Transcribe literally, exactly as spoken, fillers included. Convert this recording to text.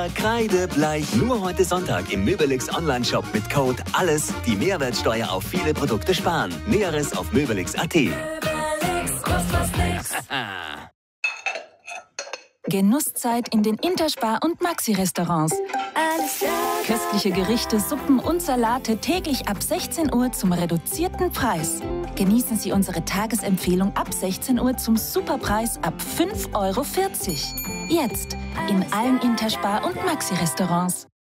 Winter kreidebleich. Nur heute Sonntag im Möbelix Online-Shop mit Code ALLES die Mehrwertsteuer auf viele Produkte sparen. Näheres auf möbelix punkt at. Genusszeit in den Interspar- und Maxi-Restaurants. Köstliche Gerichte, Suppen und Salate täglich ab sechzehn Uhr zum reduzierten Preis. Genießen Sie unsere Tagesempfehlung ab sechzehn Uhr zum Superpreis ab fünf Euro vierzig. Jetzt in allen Interspar- und Maxi-Restaurants.